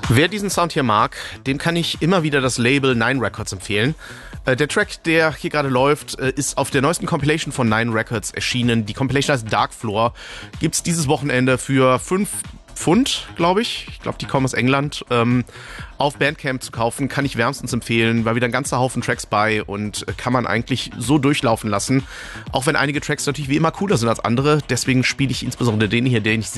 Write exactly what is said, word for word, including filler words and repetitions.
Wer diesen Sound hier mag, dem kann ich immer wieder das Label Nine Records empfehlen. Äh, der Track, der hier gerade läuft, äh, ist auf der neuesten Compilation von Nine Records erschienen. Die Compilation heißt Dark Floor. Gibt's dieses Wochenende für fünf Pfund, glaube ich. Ich glaube, die kommen aus England. Ähm, auf Bandcamp zu kaufen, kann ich wärmstens empfehlen, weil wieder ein ganzer Haufen Tracks bei und äh, kann man eigentlich so durchlaufen lassen. Auch wenn einige Tracks natürlich wie immer cooler sind als andere. Deswegen spiele ich insbesondere den hier, den ich